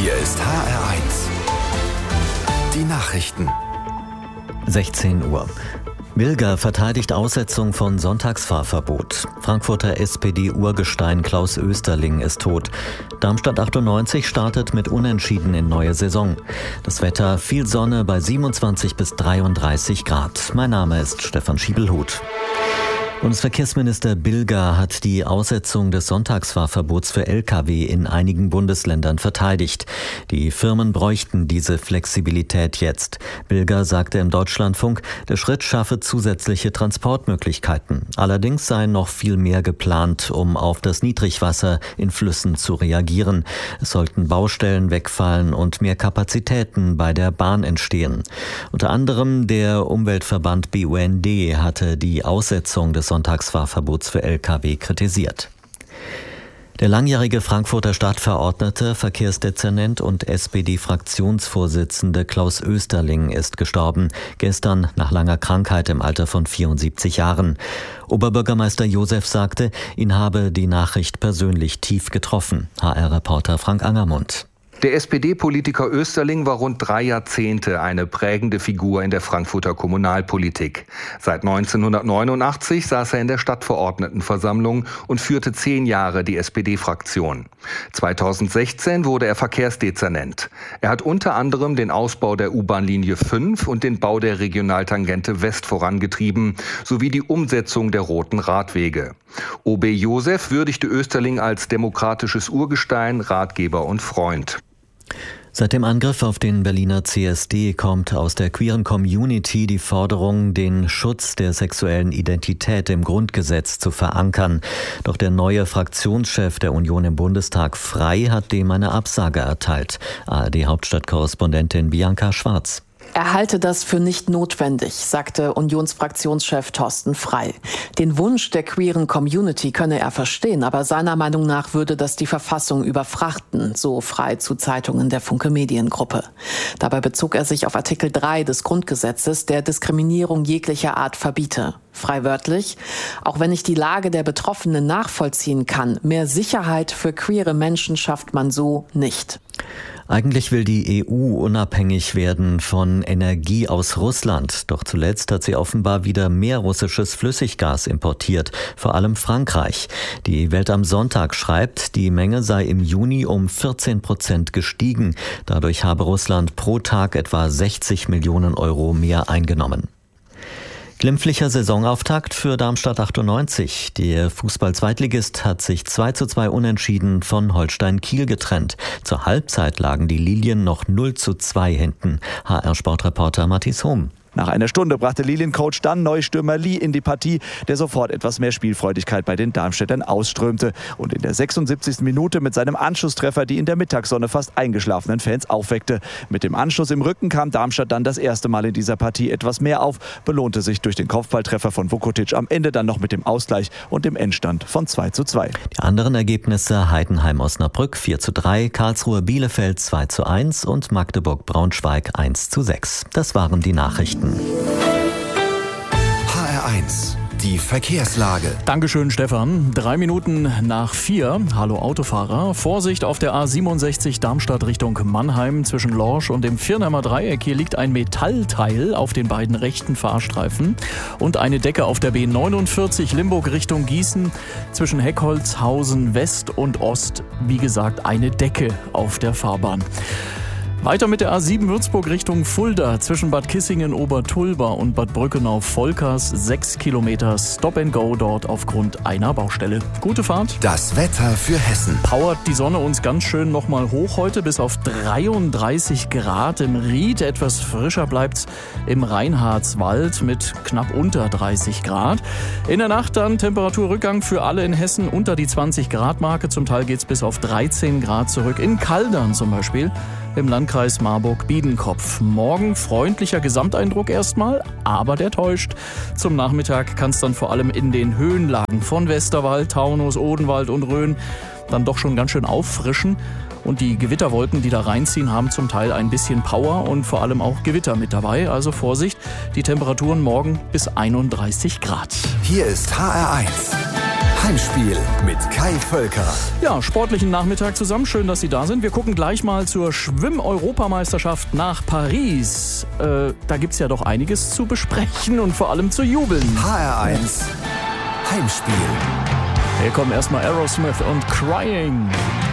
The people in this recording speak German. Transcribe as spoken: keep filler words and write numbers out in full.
Hier ist H R eins. Die Nachrichten. sechzehn Uhr. Bilger verteidigt Aussetzung von Sonntagsfahrverbot. Frankfurter S P D-Urgestein Klaus Oesterling ist tot. Darmstadt achtundneunzig startet mit Unentschieden in neue Saison. Das Wetter: viel Sonne bei siebenundzwanzig bis dreiunddreißig Grad. Mein Name ist Stefan Schiebelhuth. Bundesverkehrsminister Bilger hat die Aussetzung des Sonntagsfahrverbots für L K W in einigen Bundesländern verteidigt. Die Firmen bräuchten diese Flexibilität jetzt. Bilger sagte im Deutschlandfunk, der Schritt schaffe zusätzliche Transportmöglichkeiten. Allerdings sei noch viel mehr geplant, um auf das Niedrigwasser in Flüssen zu reagieren. Es sollten Baustellen wegfallen und mehr Kapazitäten bei der Bahn entstehen. Unter anderem der Umweltverband B U N D hatte die Aussetzung des Sonntagsfahrverbots für L K W kritisiert. Der langjährige Frankfurter Stadtverordnete, Verkehrsdezernent und S P D-Fraktionsvorsitzende Klaus Oesterling ist gestorben. Gestern nach langer Krankheit im Alter von vierundsiebzig Jahren. Oberbürgermeister Josef sagte, ihn habe die Nachricht persönlich tief getroffen. H R-Reporter Frank Angermund. Der S P D-Politiker Oesterling war rund drei Jahrzehnte eine prägende Figur in der Frankfurter Kommunalpolitik. Seit neunzehnhundertneunundachtzig saß er in der Stadtverordnetenversammlung und führte zehn Jahre die S P D-Fraktion. zweitausendsechzehn wurde er Verkehrsdezernent. Er hat unter anderem den Ausbau der U-Bahn-Linie fünf und den Bau der Regionaltangente West vorangetrieben, sowie die Umsetzung der roten Radwege. O B Josef würdigte Oesterling als demokratisches Urgestein, Ratgeber und Freund. Seit dem Angriff auf den Berliner C S D kommt aus der queeren Community die Forderung, den Schutz der sexuellen Identität im Grundgesetz zu verankern. Doch der neue Fraktionschef der Union im Bundestag, Frei, hat dem eine Absage erteilt. A R D-Hauptstadtkorrespondentin Bianca Schwarz. Er halte das für nicht notwendig, sagte Unionsfraktionschef Thorsten Frei. Den Wunsch der queeren Community könne er verstehen, aber seiner Meinung nach würde das die Verfassung überfrachten, so Frei zu Zeitungen der Funke Mediengruppe. Dabei bezog er sich auf Artikel drei des Grundgesetzes, der Diskriminierung jeglicher Art verbiete. Frei wörtlich: Auch wenn ich die Lage der Betroffenen nachvollziehen kann, mehr Sicherheit für queere Menschen schafft man so nicht. Eigentlich will die E U unabhängig werden von Energie aus Russland. Doch zuletzt hat sie offenbar wieder mehr russisches Flüssiggas importiert, vor allem Frankreich. Die Welt am Sonntag schreibt, die Menge sei im Juni um vierzehn Prozent gestiegen. Dadurch habe Russland pro Tag etwa sechzig Millionen Euro mehr eingenommen. Glimpflicher Saisonauftakt für Darmstadt achtundneunzig. Der Fußball-Zweitligist hat sich zwei zu zwei unentschieden von Holstein Kiel getrennt. Zur Halbzeit lagen die Lilien noch null zu zwei hinten. H R-Sportreporter Matthias Hohm. Nach einer Stunde brachte Liliencoach dann Neustürmer Lee in die Partie, der sofort etwas mehr Spielfreudigkeit bei den Darmstädtern ausströmte und in der sechsundsiebzigsten Minute mit seinem Anschlusstreffer die in der Mittagssonne fast eingeschlafenen Fans aufweckte. Mit dem Anschluss im Rücken kam Darmstadt dann das erste Mal in dieser Partie etwas mehr auf, belohnte sich durch den Kopfballtreffer von Vukotic am Ende dann noch mit dem Ausgleich und dem Endstand von zwei zu zwei. Die anderen Ergebnisse: Heidenheim-Osnabrück vier zu drei, Karlsruhe-Bielefeld zwei zu eins und Magdeburg-Braunschweig eins zu sechs. Das waren die Nachrichten. H R eins, die Verkehrslage. Dankeschön, Stefan. Drei Minuten nach vier. Hallo Autofahrer. Vorsicht auf der A siebenundsechzig Darmstadt Richtung Mannheim zwischen Lorsch und dem Viernheimer Dreieck. Hier liegt ein Metallteil auf den beiden rechten Fahrstreifen und eine Decke auf der B neunundvierzig Limburg Richtung Gießen zwischen Heckholzhausen West und Ost. Wie gesagt, eine Decke auf der Fahrbahn. Weiter mit der A sieben Würzburg Richtung Fulda zwischen Bad Kissingen-Obertulba und Bad Brückenau-Volkers. Sechs Kilometer Stop and Go dort aufgrund einer Baustelle. Gute Fahrt. Das Wetter für Hessen. Powert die Sonne uns ganz schön nochmal hoch heute bis auf dreiunddreißig Grad im Ried. Etwas frischer bleibt's im Reinhardswald mit knapp unter dreißig Grad. In der Nacht dann Temperaturrückgang für alle in Hessen unter die zwanzig Grad Marke. Zum Teil geht's bis auf dreizehn Grad zurück. In Kaldern zum Beispiel. Im Landkreis Marburg-Biedenkopf. Morgen freundlicher Gesamteindruck erstmal, aber der täuscht. Zum Nachmittag kann es dann vor allem in den Höhenlagen von Westerwald, Taunus, Odenwald und Rhön dann doch schon ganz schön auffrischen. Und die Gewitterwolken, die da reinziehen, haben zum Teil ein bisschen Power und vor allem auch Gewitter mit dabei. Also Vorsicht, die Temperaturen morgen bis einunddreißig Grad. Hier ist H R eins. Heimspiel mit Kai Völker. Ja, sportlichen Nachmittag zusammen. Schön, dass Sie da sind. Wir gucken gleich mal zur Schwimm-Europameisterschaft nach Paris. Äh, da gibt's ja doch einiges zu besprechen und vor allem zu jubeln. H R eins Heimspiel. Hier kommen erstmal Aerosmith und Crying.